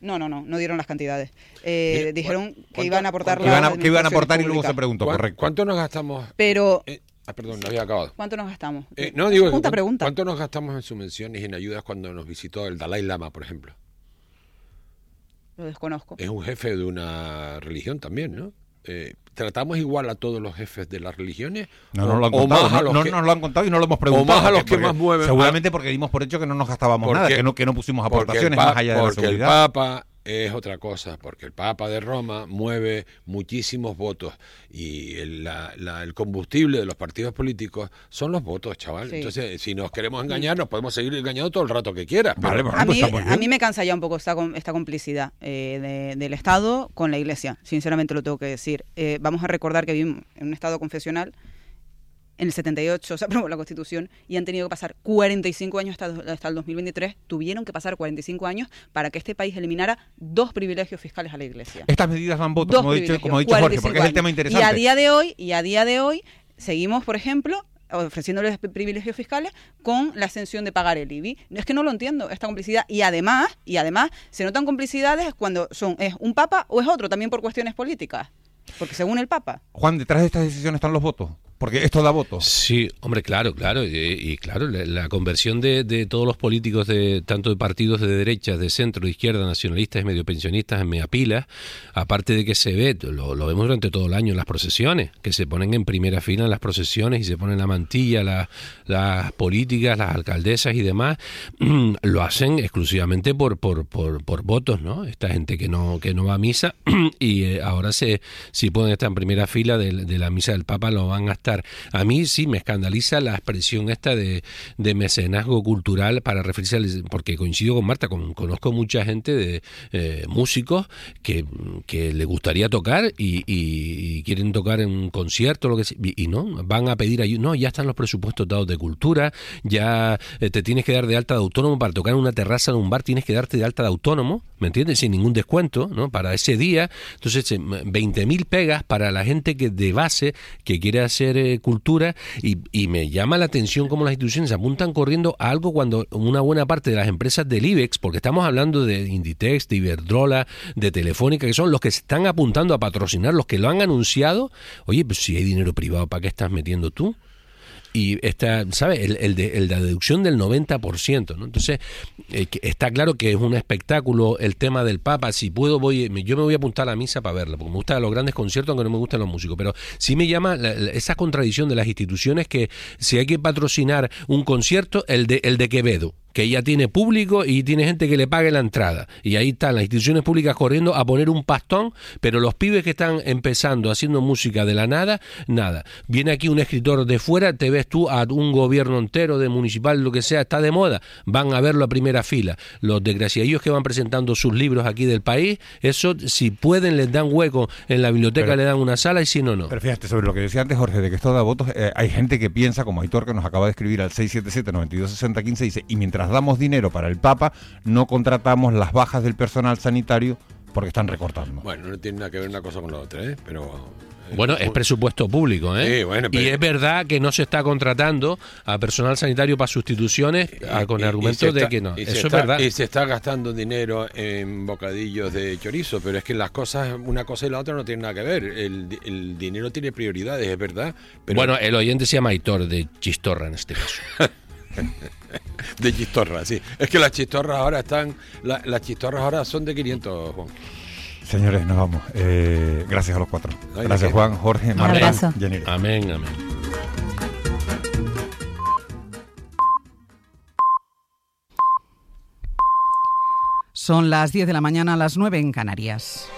No dieron las cantidades. Dijeron que iban a aportar que iban a aportar y luego se preguntó, correcto. ¿Cuánto nos gastamos? Pero... perdón, no había acabado. ¿Cuánto nos gastamos? Pregunta. ¿Cuánto nos gastamos en subvenciones y en ayudas cuando nos visitó el Dalai Lama, por ejemplo? Lo desconozco. Es un jefe de una religión también, ¿no? ¿Tratamos igual a todos los jefes de las religiones? No nos lo han contado, nos lo han contado y no lo hemos preguntado. O más a los que más mueven. Seguramente porque dimos por hecho que no nos gastábamos nada, que no pusimos aportaciones más allá de la seguridad. Porque el Papa es otra cosa, porque el Papa de Roma mueve muchísimos votos y el combustible de los partidos políticos son los votos, chaval. Sí. Entonces, si nos queremos engañar, nos podemos seguir engañando todo el rato que quieras. Vale, a mí me cansa ya un poco esta complicidad del Estado con la Iglesia, sinceramente lo tengo que decir. Vamos a recordar que vivimos en un Estado confesional. En el 78 se aprobó la Constitución y han tenido que pasar 45 años hasta el 2023. Tuvieron que pasar 45 años para que este país eliminara 2 privilegios fiscales a la Iglesia. Estas medidas dan votos, como ha dicho Jorge, porque es el tema interesante. Y a día de hoy seguimos, por ejemplo, ofreciéndoles privilegios fiscales con la exención de pagar el IBI. Es que no lo entiendo, esta complicidad. Y además se notan complicidades cuando es un papa o es otro, también por cuestiones políticas. Porque según el Papa. Juan, detrás de estas decisiones están los votos. Porque esto da votos. Sí, hombre, claro. Y claro, la conversión de todos los políticos, tanto de partidos de derecha, de centro, de izquierda, nacionalistas y medio pensionistas en megapilas, aparte de que se ve, lo vemos durante todo el año en las procesiones, que se ponen en primera fila en las procesiones y se ponen la mantilla, las políticas, las alcaldesas y demás, lo hacen exclusivamente por votos, ¿no? Esta gente que no va a misa y ahora si pueden estar en primera fila de la misa del Papa, lo van a estar. A mí sí me escandaliza la expresión esta de mecenazgo cultural para referirse porque coincido con Marta, conozco mucha gente de músicos que le gustaría tocar y quieren tocar en un concierto, lo que sea, y no, van a pedir ayuda. No, ya están los presupuestos dados de cultura, ya te tienes que dar de alta de autónomo para tocar en una terraza de un bar, tienes que darte de alta de autónomo, ¿me entiendes? Sin ningún descuento, ¿no? Para ese día. Entonces, 20.000 pegas para la gente que de base que quiere hacer cultura y me llama la atención cómo las instituciones apuntan corriendo a algo cuando una buena parte de las empresas del IBEX, porque estamos hablando de Inditex, de Iberdrola, de Telefónica, que son los que se están apuntando a patrocinar, los que lo han anunciado. Oye, pues si hay dinero privado, ¿para qué estás metiendo tú? Y ¿sabes? La deducción del 90%, ¿no? Entonces, está claro que es un espectáculo el tema del Papa. Si puedo, yo me voy a apuntar a la misa para verla, porque me gustan los grandes conciertos, aunque no me gustan los músicos. Pero sí me llama esa contradicción de las instituciones, que si hay que patrocinar un concierto, el de Quevedo, que ya tiene público y tiene gente que le pague la entrada. Y ahí están las instituciones públicas corriendo a poner un pastón, pero los pibes que están empezando haciendo música de la nada. Viene aquí un escritor de fuera, te ves tú a un gobierno entero, de municipal, lo que sea, está de moda, van a verlo a primera fila. Los desgraciadillos que van presentando sus libros aquí del país, eso, si pueden, les dan hueco en la biblioteca, le dan una sala, y si no, no. Pero fíjate, sobre lo que decía antes Jorge, de que esto da votos, hay gente que piensa, como Aitor, que nos acaba de escribir al 677-926015, dice, y mientras damos dinero para el Papa, no contratamos las bajas del personal sanitario porque están recortando. Bueno, no tiene nada que ver una cosa con la otra, pero... Bueno, es presupuesto público, ¿eh? Sí, bueno, pero... Y es verdad que no se está contratando a personal sanitario para sustituciones con argumentos de que no. Eso es verdad. Y se está gastando dinero en bocadillos de chorizo, pero es que las cosas, una cosa y la otra no tienen nada que ver. El dinero tiene prioridades, es verdad. Pero... Bueno, el oyente se llama Aitor, de Chistorra en este caso. De chistorra, sí. Es que las chistorras ahora las chistorras ahora son de 500, Juan. Señores, nos vamos. Gracias a los 4. Gracias, Juan, Jorge, Marta, Yanire. Amén, amén. Son las 10 de la mañana, las 9 en Canarias.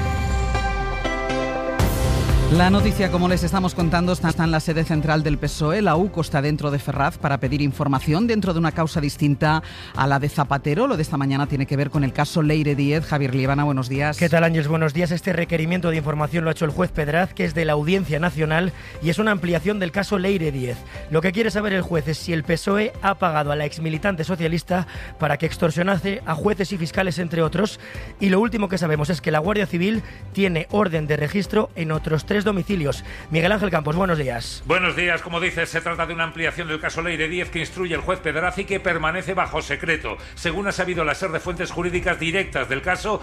La noticia, como les estamos contando, está en la sede central del PSOE. La UCO está dentro de Ferraz para pedir información dentro de una causa distinta a la de Zapatero. Lo de esta mañana tiene que ver con el caso Leire Díez. Javier Liebana, buenos días. ¿Qué tal, Ángeles? Buenos días. Este requerimiento de información lo ha hecho el juez Pedraz, que es de la Audiencia Nacional, y es una ampliación del caso Leire Díez. Lo que quiere saber el juez es si el PSOE ha pagado a la exmilitante socialista para que extorsionase a jueces y fiscales, entre otros. Y lo último que sabemos es que la Guardia Civil tiene orden de registro en otros 3 domicilios. Miguel Ángel Campos, buenos días. Buenos días. Como dices, se trata de una ampliación del caso Leire Díez que instruye el juez Pedraz y que permanece bajo secreto. Según ha sabido la SER de fuentes jurídicas directas del caso,